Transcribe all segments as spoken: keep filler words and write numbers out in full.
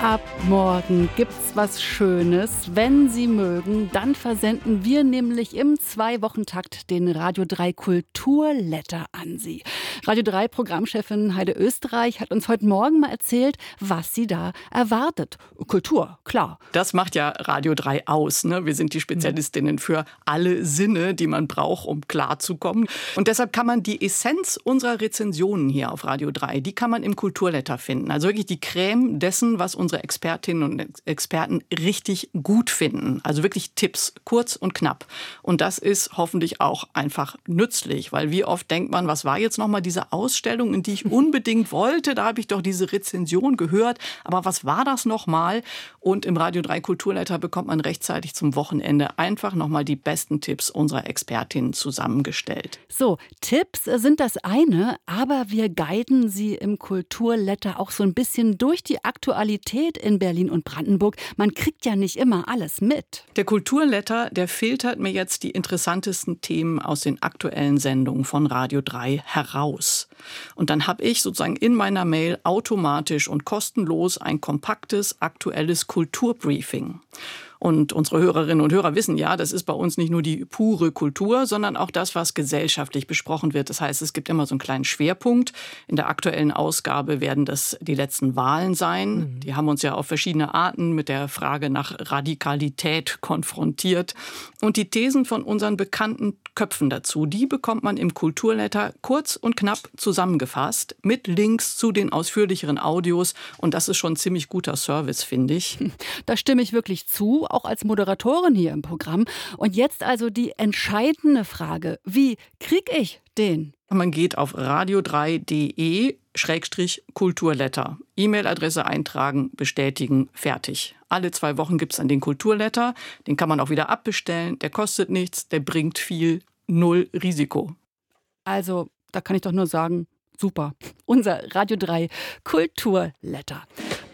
Ab morgen gibt's was Schönes. Wenn Sie mögen, dann versenden wir nämlich im Zwei-Wochen-Takt den Radio drei Kulturletter an Sie. Radio drei Programmchefin Heide Österreich hat uns heute Morgen mal erzählt, was sie da erwartet. Kultur, klar. Das macht ja Radio drei aus, ne? Wir sind die Spezialistinnen für alle Sinne, die man braucht, um klarzukommen. Und deshalb kann man die Essenz unserer Rezensionen hier auf Radio drei, die kann man im Kulturletter finden. Also wirklich die Creme dessen, was unsere Expertinnen und Experten richtig gut finden. Also wirklich Tipps, kurz und knapp. Und das ist hoffentlich auch einfach nützlich, weil wie oft denkt man, was war jetzt nochmal diese Ausstellung, in die ich unbedingt wollte? Da habe ich doch diese Rezension gehört. Aber was war das nochmal? Und im Radio drei Kulturletter bekommt man rechtzeitig zum Wochenende einfach nochmal die besten Tipps unserer Expertinnen zusammengestellt. So, Tipps sind das eine, aber wir guiden Sie im Kulturletter auch so ein bisschen durch die Aktualität in Berlin und Brandenburg. Man kriegt ja nicht immer alles mit. Der Kulturletter, der filtert mir jetzt die interessantesten Themen aus den aktuellen Sendungen von Radio drei heraus. Und dann habe ich sozusagen in meiner Mail automatisch und kostenlos ein kompaktes, aktuelles Kulturbriefing. Und unsere Hörerinnen und Hörer wissen ja, das ist bei uns nicht nur die pure Kultur, sondern auch das, was gesellschaftlich besprochen wird. Das heißt, es gibt immer so einen kleinen Schwerpunkt. In der aktuellen Ausgabe werden das die letzten Wahlen sein. Mhm. Die haben uns ja auf verschiedene Arten mit der Frage nach Radikalität konfrontiert. Und die Thesen von unseren bekannten Köpfen dazu, die bekommt man im Kulturletter kurz und knapp zusammengefasst mit Links zu den ausführlicheren Audios. Und das ist schon ein ziemlich guter Service, finde ich. Da stimme ich wirklich zu, auch als Moderatorin hier im Programm. Und jetzt also die entscheidende Frage, wie kriege ich den? Man geht auf radio drei punkt de Schrägstrich Kulturletter. E-Mail-Adresse eintragen, bestätigen, fertig. Alle zwei Wochen gibt es dann den Kulturletter. Den kann man auch wieder abbestellen. Der kostet nichts, der bringt viel, null Risiko. Also, da kann ich doch nur sagen, super. Unser Radio drei Kulturletter.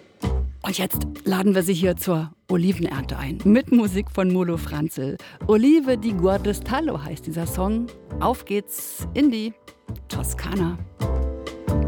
Und jetzt laden wir Sie hier zur Olivenernte ein. Mit Musik von Molo Franzel. Olive di Guardestallo heißt dieser Song. Auf geht's in die Toskana.